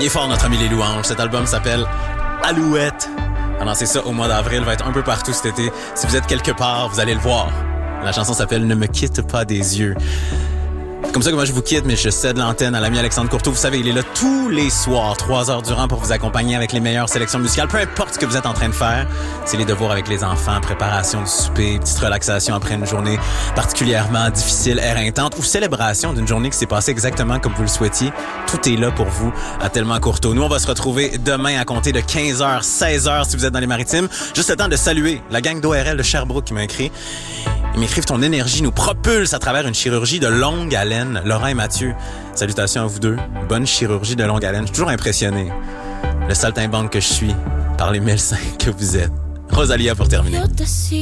Il est fort, notre ami Les Louanges. Cet album s'appelle Alouette. Annoncez ça au mois d'avril, va être un peu partout cet été. Si vous êtes quelque part, vous allez le voir. La chanson s'appelle Ne me quitte pas des yeux. Comme ça que moi je vous quitte, mais je cède l'antenne à l'ami Alexandre Courteau. Vous savez, il est là tous les soirs, 3 heures durant pour vous accompagner avec les meilleures sélections musicales. Peu importe ce que vous êtes en train de faire. C'est les devoirs avec les enfants, préparation du souper, petite relaxation après une journée particulièrement difficile, éreintante ou célébration d'une journée qui s'est passée exactement comme vous le souhaitiez. Tout est là pour vous à Tellement Courteau. Nous, on va se retrouver demain à compter de 15h, 16h si vous êtes dans les Maritimes. Juste le temps de saluer la gang d'ORL de Sherbrooke qui m'a écrit. Ils m'écrivent ton énergie nous propulse à travers une chirurgie de longue haleine. Laurent et Mathieu, salutations à vous deux. Bonne chirurgie de longue haleine. Je suis toujours impressionné. Le saltimbanque que je suis par les 1005 que vous êtes. Rosalia pour terminer.